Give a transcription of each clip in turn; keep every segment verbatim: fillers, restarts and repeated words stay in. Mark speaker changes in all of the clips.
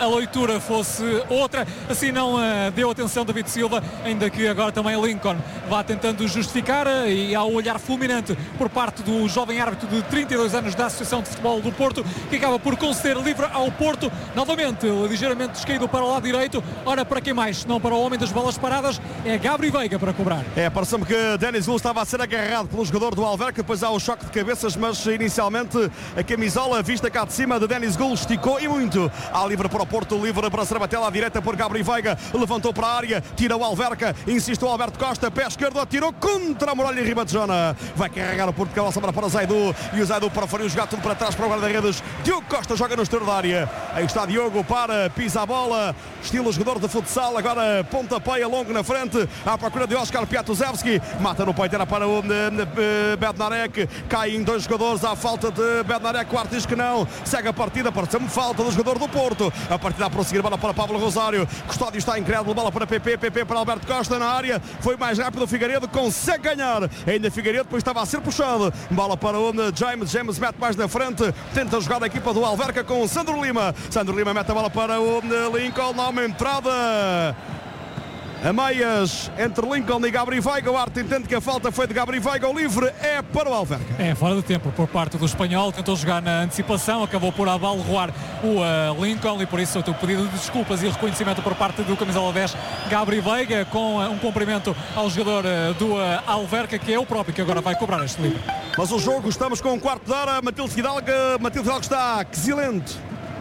Speaker 1: a leitura fosse outra, assim não uh, deu atenção David Silva, ainda que agora também Lincoln vá tentando justificar, uh, e ao olhar fulminante por parte do jovem árbitro de trinta e dois anos da Associação de Futebol do Porto, que acaba por conceder livre ao Porto, novamente ligeiramente descaído para o lado direito. Ora, para quem mais, não para o homem das bolas paradas, é Gabri Veiga para cobrar.
Speaker 2: É, parece-me que Denis Goul estava a ser agarrado pelo jogador do Alverca, depois há o choque de cabeças, mas inicialmente a camisola vista cá de cima de Denis Goul esticou e muito. Há livre para o Porto, livre para ser batela à direita por Gabri Veiga, levantou para a área, tira o Alverca, insiste o Alberto Costa, pé esquerdo, atirou contra a muralha e Ribatejona. Vai carregar o Porto, que ela sobra para Zaidu, e o Zaidu preferiu jogar tudo para trás para o guarda-redes. Diogo Costa joga no exterior da área. Aí está Diogo, para, pisa a bola, estilo jogador de futsal, agora pontapé longo na frente, à procura de Oscar Piatuzewski, mata no peito, era para o Bednarek, cai em dois jogadores, à falta de Bednarek, o Artis que não, segue a partida, parece-me falta do jogador do Porto, a partida a prosseguir, bola para Pablo Rosário, Custódio está incrédulo, bola para P P, P P para Alberto Costa na área, foi mais rápido o Figueiredo, consegue ganhar, ainda Figueiredo, depois estava a ser puxado, bola para o James, James mete mais na frente, tenta jogar a equipa do Alverca com o Sandro Lima, Sandro Lima mete a bola para o Lincoln, na uma entrada a meias entre Lincoln e Gabri Veiga. O Arte entende que a falta foi de Gabri Veiga. O livre é para o Alverca.
Speaker 1: É fora de tempo por parte do espanhol. Tentou jogar na antecipação, acabou por abalroar o uh, Lincoln, e por isso o teu pedido de desculpas e reconhecimento por parte do camisola dez Gabri Veiga, com uh, um cumprimento ao jogador uh, do uh, Alverca, que é o próprio que agora vai cobrar este livre.
Speaker 2: Mas o jogo, estamos com um quarto de hora. Matilde Fidalgo, Matilde Fidalgo está exilente.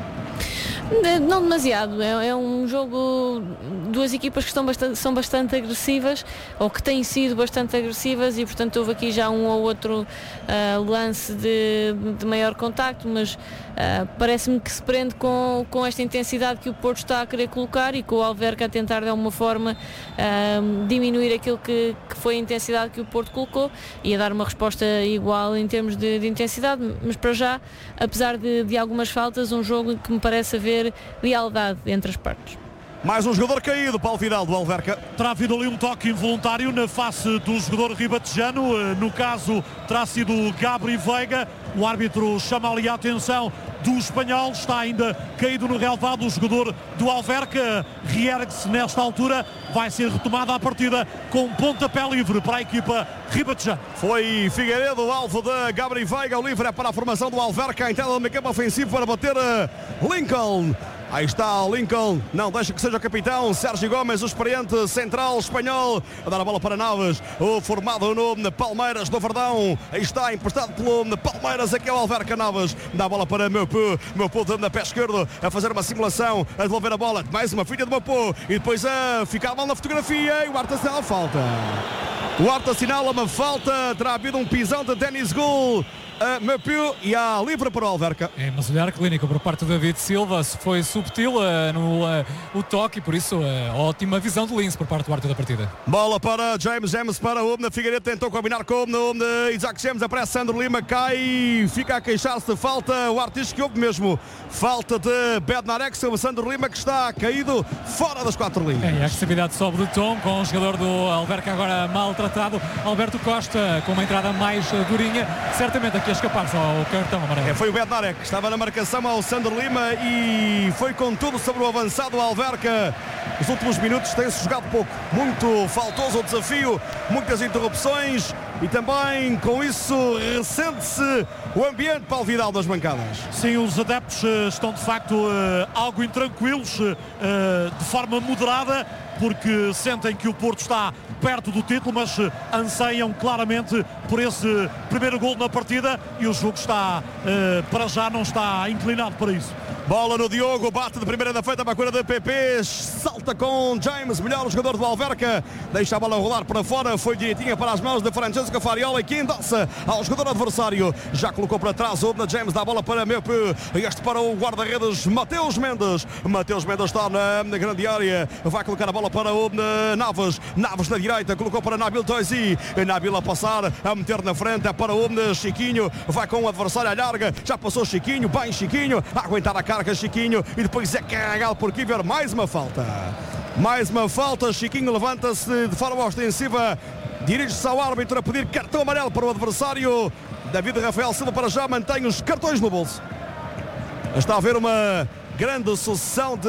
Speaker 3: Não demasiado, é, é um jogo, duas equipas que estão bastante, são bastante agressivas, ou que têm sido bastante agressivas, e portanto houve aqui já um ou outro uh, lance de, de maior contacto, mas uh, parece-me que se prende com, com esta intensidade que o Porto está a querer colocar, e com o Alverca a tentar de alguma forma uh, diminuir aquilo que, que foi a intensidade que o Porto colocou, e a dar uma resposta igual em termos de, de intensidade, mas para já, apesar de, de algumas faltas, um jogo que me parece haver lealdade entre as partes.
Speaker 2: Mais um jogador caído, Paulo Vidal do Alverca.
Speaker 4: Terá havido ali um toque involuntário na face do jogador ribatejano, no caso terá sido Gabri Veiga. O árbitro chama ali a atenção do espanhol, está ainda caído no relvado o jogador do Alverca, reergue-se nesta altura, vai ser retomada a partida com um pontapé livre para a equipa ribatejana.
Speaker 2: Foi Figueiredo, alvo de Gabri Veiga, o livre é para a formação do Alverca, a entrada do meio campo ofensivo para bater Lincoln. Aí está Lincoln, não deixa que seja o capitão, Sérgio Gomes, o experiente central espanhol, a dar a bola para Naves, o formado no Palmeiras do Verdão, aí está, emprestado pelo Palmeiras, aqui é o Alverca. Naves, dá a bola para Meupu, Meupu na pé esquerdo, a fazer uma simulação, a devolver a bola, mais uma filha de Meupu, e depois a ficar mal na fotografia, e o Arte assinala a falta. O Arte assinala uma falta, terá havido um pisão de Denis Goul. Uh, Meupu, e há livre para o Alverca.
Speaker 1: É, mas olhar clínico por parte do David Silva, foi subtil uh, no uh, o toque, e por isso uh, ótima visão de Linz por parte do árbitro da partida.
Speaker 2: Bola para James, James para o Omna Figueiredo, tentou combinar com o Omna Isaac James, aparece Sandro Lima, cai, fica a queixar-se de falta, o artista que houve mesmo, falta de Bednarek sobre Sandro Lima, que está caído fora das quatro linhas.
Speaker 1: É, e a agressividade sobe de tom, com o jogador do Alverca agora maltratado, Alberto Costa, com uma entrada mais uh, durinha, certamente aqui a escapar-se ao cartão amarelo.
Speaker 2: É, foi o Bednarek que estava na marcação ao Sandro Lima, e foi com tudo sobre o avançado Alverca. Os últimos minutos tem-se jogado pouco, muito faltoso o desafio, muitas interrupções, e também com isso ressente-se o ambiente, Paulo Vidal, das bancadas.
Speaker 4: Sim, os adeptos uh, estão de facto uh, algo intranquilos, uh, de forma moderada, porque sentem que o Porto está perto do título, mas uh, anseiam claramente por esse primeiro gol na partida, e o jogo está, uh, para já, não está inclinado para isso.
Speaker 2: Bola no Diogo, bate de primeira da feita para a cura de P P, salta com James, melhor o jogador do Alverca, deixa a bola rolar para fora, foi direitinha para as mãos de Francesco Fariola, que endossa ao jogador adversário, já colocou para trás o James, dá a bola para Meupu, este para o guarda-redes Mateus Mendes, Mateus Mendes está na, na grande área, vai colocar a bola para o Naves, Naves na direita, colocou para Nabil Toisi, Nabil a passar, a meter na frente, é para o Chiquinho, vai com o adversário à larga, já passou Chiquinho, bem Chiquinho, a aguentar a carga Chiquinho, e depois é carregado por Kiver, mais uma falta, mais uma falta, Chiquinho levanta-se de forma ostensiva, dirige-se ao árbitro a pedir cartão amarelo para o adversário. David Rafael Silva para já mantém os cartões no bolso. Está a haver uma grande sucessão de